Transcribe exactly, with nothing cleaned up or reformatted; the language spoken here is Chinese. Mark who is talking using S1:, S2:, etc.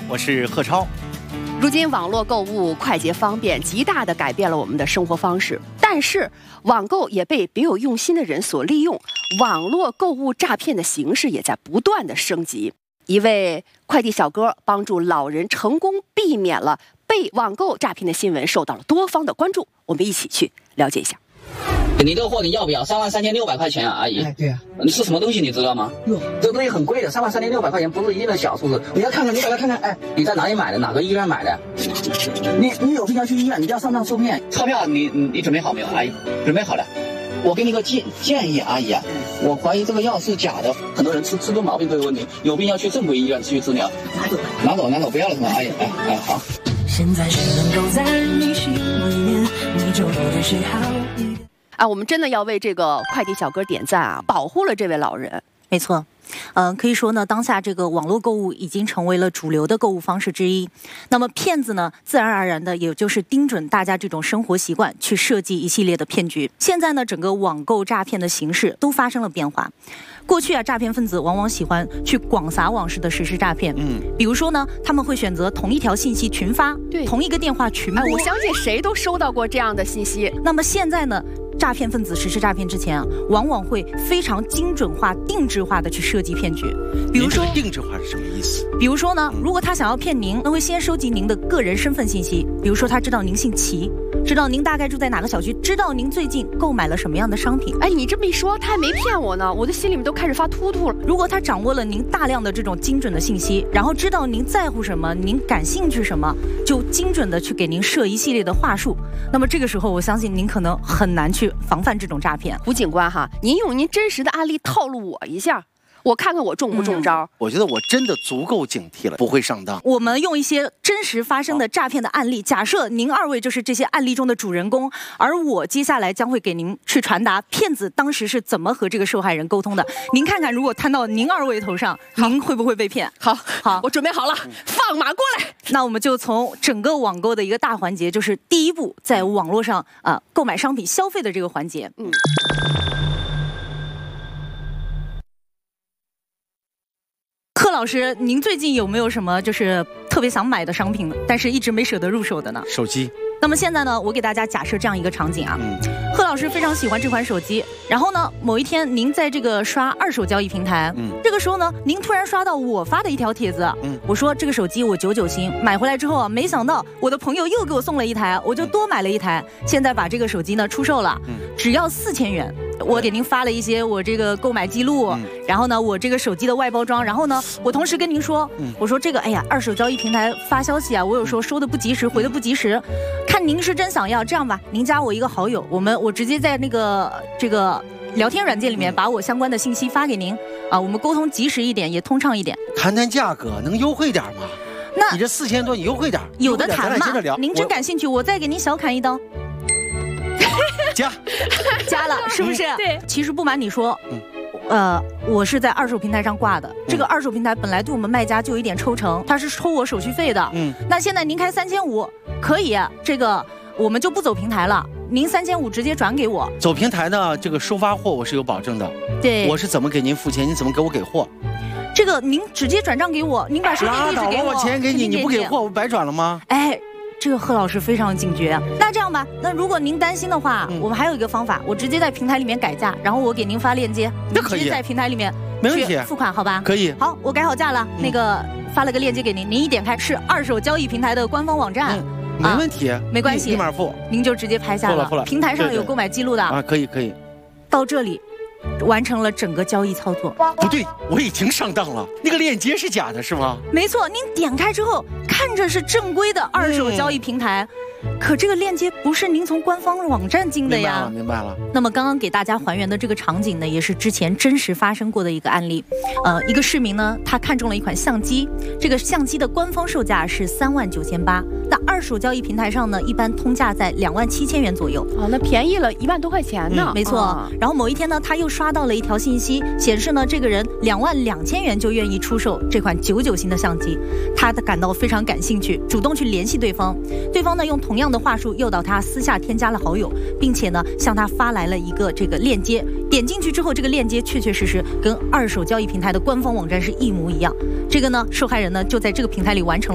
S1: 我是贺超。
S2: 如今网络购物快捷方便，极大地改变了我们的生活方式。但是网购也被别有用心的人所利用，网络购物诈骗的形式也在不断的升级。一位快递小哥帮助老人成功避免了被网购诈骗的新闻，受到了多方的关注。我们一起去了解一下。
S3: 你这个货你要不要？三万三千六百块钱啊，阿姨。
S4: 哎，对啊。
S3: 你是什么东西你知道吗？
S4: 哟，
S3: 这个东西很贵的，三万三千六百块钱不是一定的小数字。你要看看，你把它看看，哎，你在哪里买的？哪个医院买的？你你有必要去医院？你就要上当受骗。钞票你你你准备好没有，阿姨？准备好了。我给你个建建议，阿姨啊，我怀疑这个药是假的，很多人吃吃顿毛病都有问题，有病要去正规医院去治疗。拿走，拿走，拿走，不要了是吧，阿姨？哎哎，好。现在谁能够在你心里面，你就对谁好一点。
S2: 啊，我们真的要为这个快递小哥点赞啊！保护了这位老人。
S5: 没错，嗯、呃，可以说呢，当下这个网络购物已经成为了主流的购物方式之一。那么骗子呢，自然而然的也就是盯准大家这种生活习惯，去设计一系列的骗局。现在呢，整个网购诈骗的形式都发生了变化。过去啊，诈骗分子往往喜欢去广撒网式的实施诈骗。嗯，比如说呢，他们会选择同一条信息群发，
S2: 对，
S5: 同一个电话群拨。
S2: 哎，我相信谁都收到过这样的信息。
S5: 那么现在呢？诈骗分子实施诈骗之前啊，往往会非常精准化、定制化的去设计骗局。比如说，
S1: 定制化是什么意思？
S5: 比如说呢，如果他想要骗您，那会先收集您的个人身份信息，比如说他知道您姓齐，知道您大概住在哪个小区，知道您最近购买了什么样的商品。
S2: 哎，你这么一说，他还没骗我呢，我的心里面都开始发突突了。
S5: 如果他掌握了您大量的这种精准的信息，然后知道您在乎什么，您感兴趣什么，就精准的去给您设一系列的话术，那么这个时候，我相信您可能很难去防范这种诈骗。
S2: 胡警官哈，您用您真实的案例套路我一下，我看看我中不中招。
S1: 嗯、我觉得我真的足够警惕了，不会上当。
S5: 我们用一些真实发生的诈骗的案例，假设您二位就是这些案例中的主人公，而我接下来将会给您去传达骗子当时是怎么和这个受害人沟通的。您看看，如果摊到您二位头上，您会不会被骗？
S2: 好，
S5: 好，
S2: 我准备好了，嗯、放马过来。
S5: 那我们就从整个网购的一个大环节，就是第一步，在网络上啊、呃、购买商品消费的这个环节。嗯。贺老师，您最近有没有什么就是特别想买的商品，但是一直没舍得入手的呢？
S1: 手机。
S5: 那么现在呢，我给大家假设这样一个场景啊，嗯、贺老师非常喜欢这款手机，然后呢，某一天您在这个刷二手交易平台，嗯、这个时候呢，您突然刷到我发的一条帖子，嗯、我说这个手机我九九新，买回来之后啊，没想到我的朋友又给我送了一台，我就多买了一台，现在把这个手机呢出售了，嗯、只要四千元。我给您发了一些我这个购买记录，嗯、然后呢，我这个手机的外包装，然后呢，我同时跟您说，嗯、我说这个，哎呀，二手交易平台发消息啊，我有时候收的不及时，回的不及时，看您是真想要，这样吧，您加我一个好友，我们我直接在那个这个聊天软件里面把我相关的信息发给您，啊，我们沟通及时一点，也通畅一点，
S1: 谈谈价格，能优惠点吗？
S5: 那
S1: 你这四千多，你优惠点，
S5: 有的谈嘛。您真感兴趣，我再给您小砍一刀。
S1: 加
S5: 加了是不是？
S2: 嗯、对，
S5: 其实不瞒你说，嗯、呃，我是在二手平台上挂的。嗯、这个二手平台本来对我们卖家就有一点抽成，他是抽我手续费的。嗯，那现在您开三千五，可以，这个我们就不走平台了，您三千五直接转给我。
S1: 走平台呢，这个收发货我是有保证的。
S5: 对，
S1: 我是怎么给您付钱，你怎么给我给货？
S5: 这个您直接转账给我，您把收件地址给我，
S1: 我钱给你，你不给货，我白转了吗？
S5: 哎。这个贺老师非常警觉。那这样吧，那如果您担心的话，嗯、我们还有一个方法，我直接在平台里面改价，然后我给您发链接，
S1: 那可以，
S5: 直接在平台里面
S1: 去
S5: 付款，好吧？
S1: 可以。
S5: 好，我改好价了，嗯、那个发了个链接给您，您一点开是二手交易平台的官方网站，
S1: 嗯、没问题、啊，
S5: 没关系，
S1: 立马付，
S5: 您就直接拍下了，
S1: 付了，
S5: 平台上有购买记录的
S1: 啊，可以可以。
S5: 到这里。完成了整个交易操作。
S1: 不对，我已经上当了，那个链接是假的是吗？
S5: 没错，您点开之后看着是正规的二手交易平台，嗯、可这个链接不是您从官方网站进的呀。
S1: 明白了，明白了。
S5: 那么刚刚给大家还原的这个场景呢，也是之前真实发生过的一个案例。呃，一个市民呢，他看中了一款相机，这个相机的官方售价是三万九千八，那二手交易平台上呢，一般通价在两万七千元左右。
S2: 哦，那便宜了一万多块钱呢。
S5: 嗯、没错。哦、然后某一天呢，他又刷到了一条信息，显示呢，这个人两万两千元就愿意出售这款九九型的相机，他感到非常感兴趣，主动去联系对方。对方呢，用同样的话术诱导他私下添加了好友，并且呢，向他发来了一个这个链接。点进去之后，这个链接确确实实跟二手交易平台的官方网站是一模一样。这个呢，受害人呢就在这个平台里完成了。